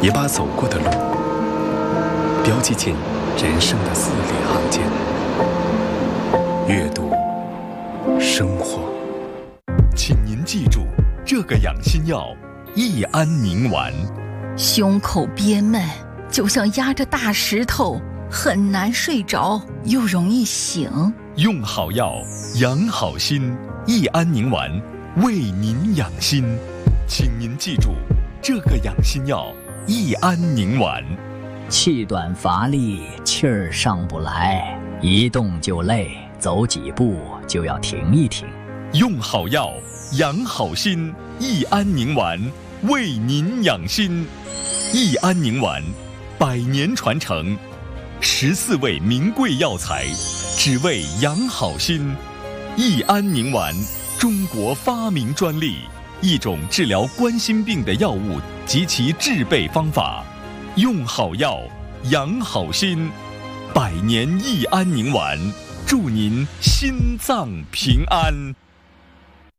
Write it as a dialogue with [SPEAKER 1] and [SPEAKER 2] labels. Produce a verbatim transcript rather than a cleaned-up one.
[SPEAKER 1] 也把走过的路标记进人生的字里行间。阅读，生活。
[SPEAKER 2] 请您记住，这个养心药益安宁丸。
[SPEAKER 3] 胸口憋闷，就像压着大石头，很难睡着，又容易醒。
[SPEAKER 2] 用好药，养好心。益安宁丸，为您养心。请您记住，这个养心药益安宁丸。
[SPEAKER 4] 气短乏力，气儿上不来，一动就累，走几步就要停一停。
[SPEAKER 2] 用好药，养好心。益安宁丸，为您养心。益安宁丸，百年传承，十四味名贵药材，只为养好心。益安宁丸，中国发明专利，一种治疗冠心病的药物及其制备方法。用好药，养好心。百年益安宁丸，祝您心脏平安。